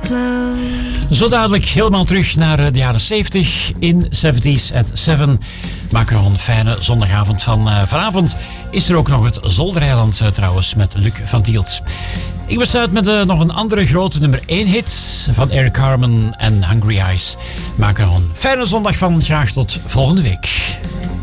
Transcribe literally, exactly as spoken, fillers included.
Zo dadelijk helemaal terug naar de jaren zeventig in seventies at seven. Maak er nog een fijne zondagavond van. Uh, vanavond is er ook nog het Zoldereiland uh, trouwens met Luc van Tielt. Ik besluit met uh, nog een andere grote nummer één hit van Eric Carmen en Hungry Eyes. Maak er nog een fijne zondag van. Graag tot volgende week.